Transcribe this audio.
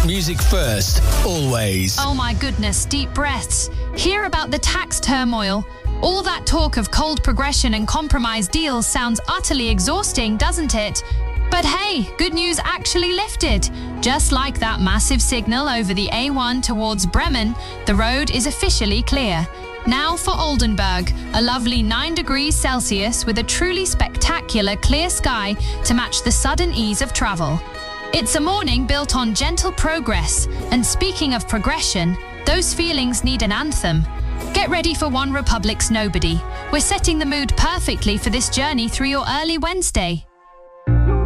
music first, always. Oh my goodness, deep breaths. Hear about the tax turmoil. All that talk of cold progression and compromise deals sounds utterly exhausting, doesn't it? But hey, good news actually lifted. Just like that massive signal over the A1 towards Bremen, the road is officially clear. Now for Oldenburg, a lovely 9 degrees Celsius with a truly spectacular clear sky to match the sudden ease of travel. It's a morning built on gentle progress, and speaking of progression, those feelings need an anthem. Get ready for One Republic's Nobody. We're setting the mood perfectly for this journey through your early Wednesday.